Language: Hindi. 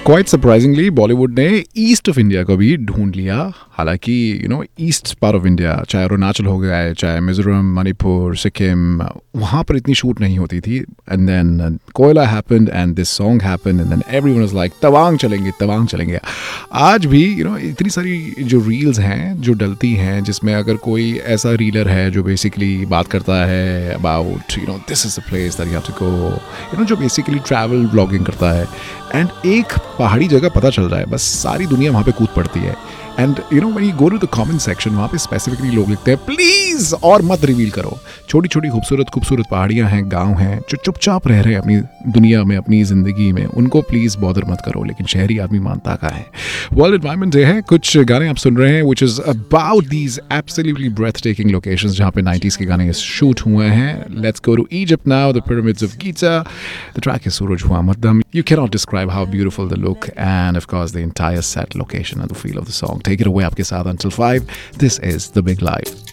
क्वाइट सरप्राइजिंगली बॉलीवुड ने ईस्ट ऑफ इंडिया को भी ढूंढ लिया। हालांकि ईस्ट पार्ट ऑफ इंडिया, चाहे अरुणाचल हो गया है, चाहे मिजोरम, मणिपुर, सिक्किम, वहाँ पर इतनी शूट नहीं होती थी। एंड देन कोयला happened and this song happened and then everyone was like Tawang चलेंगे। आज भी इतनी सारी जो रील्स हैं जो डलती हैं, जिसमें अगर कोई ऐसा रीलर है जो बेसिकली बात करता है about this is the place that you have to go, जो बेसिकली ट्रैवल ब्लॉगिंग करता है, एंड एक पहाड़ी जगह पता चल रहा है, बस सारी दुनिया वहाँ पे कूद पड़ती है। And when you go to the comment section, वहाँ पे स्पेसिफिकली लोग लिखते हैं प्लीज़ और मत रिवील करो। छोटी छोटी खूबसूरत पहाड़ियाँ हैं, गांव हैं, जो चुपचाप रह रहे हैं अपनी दुनिया में, अपनी ज़िंदगी में, उनको प्लीज़ बॉदर मत करो। लेकिन शहरी आदमी मानता का है। वर्ल्ड एनवायरनमेंट डे है, कुछ गाने आप सुन रहे हैं which is about these absolutely ब्रेथटेकिंग locations जहाँ पे 90s के गाने शूट हुए हैं। Let's go to Egypt now, the pyramids of Giza. The track is सूरज हुआ मद्दम। You cannot describe how beautiful the look and of course the entire set location and the feel of the song. Take it away आपके साथ until 5. This is The Big Life.